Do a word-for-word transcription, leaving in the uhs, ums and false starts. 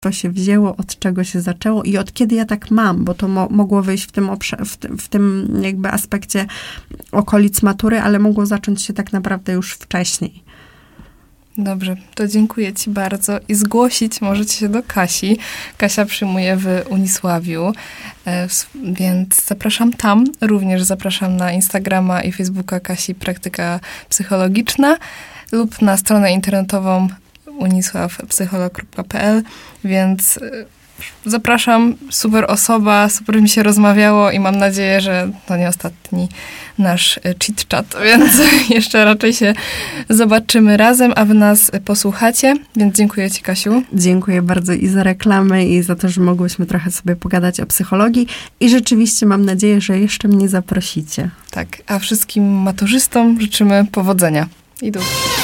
to się wzięło, od czego się zaczęło i od kiedy ja tak mam, bo to mo- mogło wyjść w tym, obszar, w, tym, w tym jakby aspekcie okolic matury, ale mogło zacząć się tak naprawdę już wcześniej. Dobrze, to dziękuję ci bardzo i zgłosić możecie się do Kasi. Kasia przyjmuje w Unisławiu, więc zapraszam tam. Również zapraszam na Instagrama i Facebooka Kasi Praktyka Psychologiczna lub na stronę internetową unisław psycholog kropka p l, więc zapraszam, super osoba, super mi się rozmawiało i mam nadzieję, że to nie ostatni nasz chit-chat, więc jeszcze raczej się zobaczymy razem, a wy nas posłuchacie, więc dziękuję ci, Kasiu. Dziękuję bardzo i za reklamę, i za to, że mogłyśmy trochę sobie pogadać o psychologii i rzeczywiście mam nadzieję, że jeszcze mnie zaprosicie. Tak, a wszystkim maturzystom życzymy powodzenia. I do